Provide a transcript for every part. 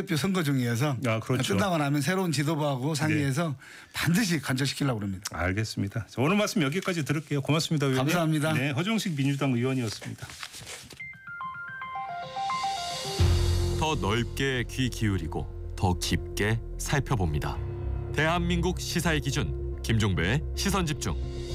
당대표 선거 중이어서 그렇죠. 끝나고 나면 새로운 지도부하고 상의해서 반드시 간절시키려고 합니다. 알겠습니다. 오늘 말씀 여기까지 들을게요. 고맙습니다, 의원님. 감사합니다. 네, 허정식 민주당 의원이었습니다. 더 넓게 귀 기울이고 더 깊게 살펴봅니다. 대한민국 시사의 기준 김종배의 시선집중.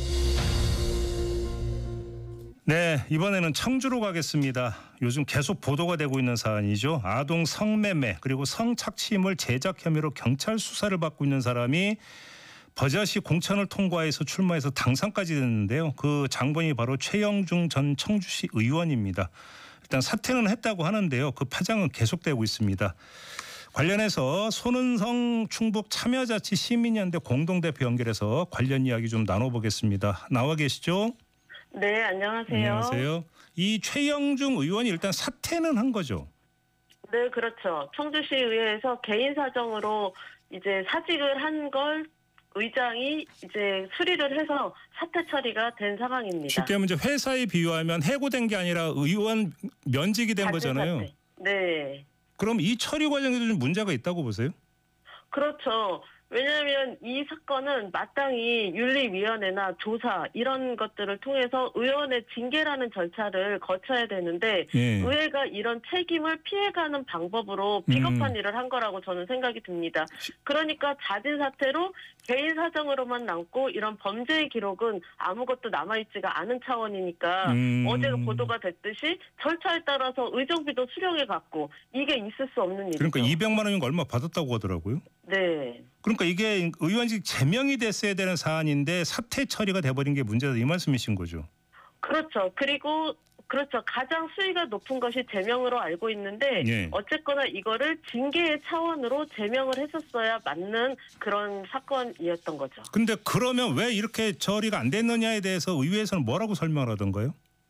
네, 이번에는 청주로 가겠습니다. 요즘 계속 보도가 되고 있는 사안이죠. 아동 성매매 그리고 성착취물 제작 혐의로 경찰 수사를 받고 있는 사람이 버젓이 공천을 통과해서 출마해서 당선까지 됐는데요. 그 장본이 바로 최영중 전 청주시 의원입니다. 일단 사퇴는 했다고 하는데요. 그 파장은 계속되고 있습니다. 관련해서 손은성 충북 참여자치 시민연대 공동대표 연결해서 관련 이야기 좀 나눠보겠습니다. 나와 계시죠? 네, 안녕하세요. 안녕하세요. 이 최영중 의원이 일단 사퇴는 한 거죠? 네, 그렇죠. 청주시의회에서 개인 사정으로 이제 사직을 한 걸 의장이 이제 수리를 해서 사퇴 처리가 된 상황입니다. 쉽게 말하면 이제 회사에 비유하면 해고된 게 아니라 의원 면직이 된 거잖아요. 사퇴. 네. 그럼 이 처리 과정에도 좀 문제가 있다고 보세요? 그렇죠. 왜냐하면 이 사건은 마땅히 윤리위원회나 조사 이런 것들을 통해서 의원의 징계라는 절차를 거쳐야 되는데 예. 의회가 이런 책임을 피해가는 방법으로 비겁한 일을 한 거라고 저는 생각이 듭니다. 그러니까 자진 사퇴로 개인 사정으로만 남고 이런 범죄의 기록은 아무것도 남아있지가 않은 차원이니까 어제 보도가 됐듯이 절차에 따라서 의정비도 수령해 갖고 이게 있을 수 없는 일이죠. 그러니까 200만 원인가 얼마 받았다고 하더라고요. 네. 그러니까 이게 의원직 제명이 됐어야 되는 사안인데 사퇴 처리가 돼버린 게 문제다 이 말씀이신 거죠. 그렇죠. 그리고 그렇죠. 가장 수위가 높은 것이 제명으로 알고 있는데 예. 어쨌거나 이거를 징계의 차원으로 제명을 했었어야 맞는 그런 사건이었던 거죠. 근데 그러면 왜 이렇게 처리가 안 됐느냐에 대해서 의회에서는 뭐라고 설명을 하던가요?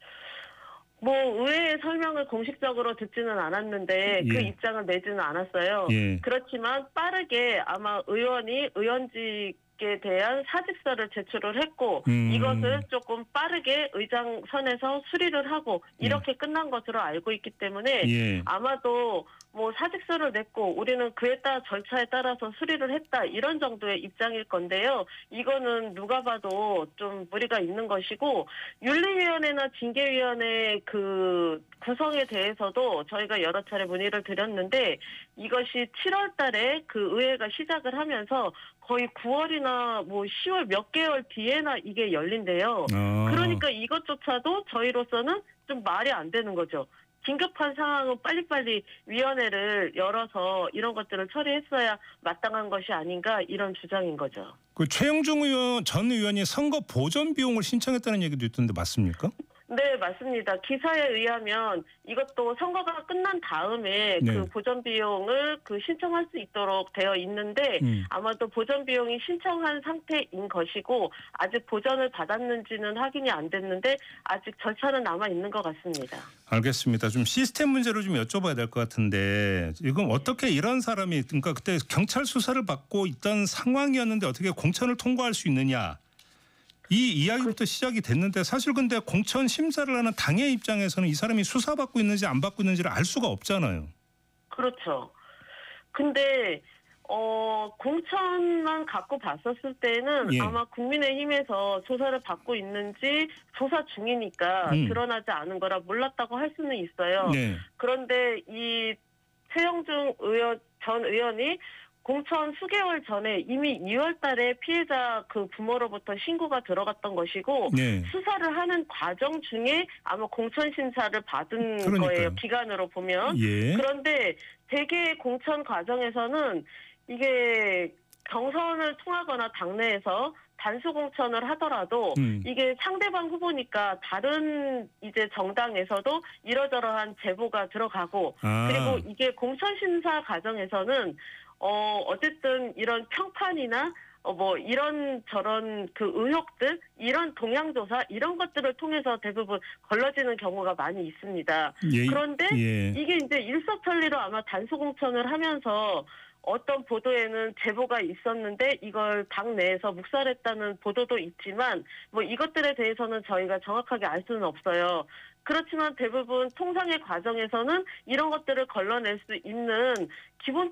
뭐 의회의 설명을 공식적으로 듣지는 않았는데 그 예. 입장을 내지는 않았어요. 예. 그렇지만 빠르게 아마 의원이 의원직에 대한 사직서를 제출을 했고 이것을 조금 빠르게 의장선에서 수리를 하고 이렇게 끝난 것으로 알고 있기 때문에 예. 아마도 뭐 사직서를 냈고 우리는 그에 따라 절차에 따라서 수리를 했다 이런 정도의 입장일 건데요. 이거는 누가 봐도 좀 무리가 있는 것이고 윤리위원회나 징계위원회 그 구성에 대해서도 저희가 여러 차례 문의를 드렸는데 이것이 7월 달에 그 의회가 시작을 하면서 거의 9월이나 뭐 10월 몇 개월 뒤에나 이게 열린대요. 그러니까 이것조차도 저희로서는 좀 말이 안 되는 거죠. 긴급한 상황은 빨리빨리 위원회를 열어서 이런 것들을 처리했어야 마땅한 것이 아닌가 이런 주장인 거죠. 그 최영중 의원 전 의원이 선거 보전 비용을 신청했다는 얘기도 있던데 맞습니까? 네, 맞습니다. 기사에 의하면 이것도 선거가 끝난 다음에 네. 그 보전 비용을 그 신청할 수 있도록 되어 있는데 아마도 보전 비용이 신청한 상태인 것이고 아직 보전을 받았는지는 확인이 안 됐는데 아직 절차는 남아 있는 것 같습니다. 알겠습니다. 좀 시스템 문제로 좀 여쭤봐야 될 것 같은데 지금 어떻게 이런 사람이 그러니까 그때 경찰 수사를 받고 있던 상황이었는데 어떻게 공천을 통과할 수 있느냐. 이 이야기부터 시작이 됐는데 사실 근데 공천 심사를 하는 당의 입장에서는 이 사람이 수사받고 있는지 안 받고 있는지를 알 수가 없잖아요. 그렇죠. 근데 공천만 갖고 봤었을 때는 예. 아마 국민의힘에서 조사를 받고 있는지 조사 중이니까 드러나지 않은 거라 몰랐다고 할 수는 있어요. 네. 그런데 이 최영중 전 의원이 공천 수개월 전에 이미 2월 달에 피해자 그 부모로부터 신고가 들어갔던 것이고 네. 수사를 하는 과정 중에 아마 공천 심사를 받은 그러니까요. 거예요. 기간으로 보면. 예. 그런데 대개 공천 과정에서는 이게 경선을 통하거나 당내에서 단수 공천을 하더라도 이게 상대방 후보니까 다른 이제 정당에서도 이러저러한 제보가 들어가고 그리고 이게 공천 심사 과정에서는 어쨌든 이런 평판이나 뭐 이런 저런 그 의혹들 이런 동향조사 이런 것들을 통해서 대부분 걸러지는 경우가 많이 있습니다. 예. 그런데 예. 이게 이제 일사천리로 아마 단수 공천을 하면서 어떤 보도에는 제보가 있었는데 이걸 당 내에서 묵살했다는 보도도 있지만 뭐 이것들에 대해서는 저희가 정확하게 알 수는 없어요. 그렇지만 대부분 통상의 과정에서는 이런 것들을 걸러낼 수 있는